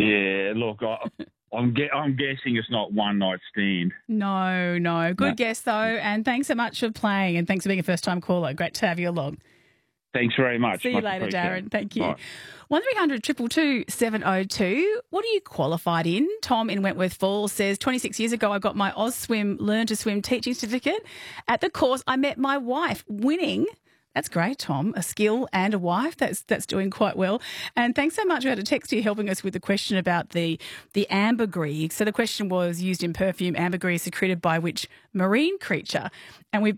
Yeah, look, I'm guessing it's not one night stand. No. Good No. guess, though, and thanks so much for playing, and thanks for being a first-time caller. Great to have you along. Thanks very much. See you Much later, appreciated. Darren. Thank you. Bye. 1300 222 702. What are you qualified in? Tom in Wentworth Falls says, 26 years ago, I got my AusSwim Learn to Swim teaching certificate. At the course, I met my wife, winning. That's great, Tom. A skill and a wife. That's doing quite well. And thanks so much. We had a text here helping us with the question about the ambergris. So the question was, used in perfume, ambergris is secreted by which marine creature? And we